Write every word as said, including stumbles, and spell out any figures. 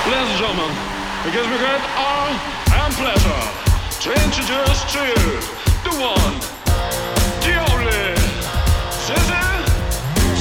Ladies and gentlemen, it gives me great honor and pleasure to introduce to you the one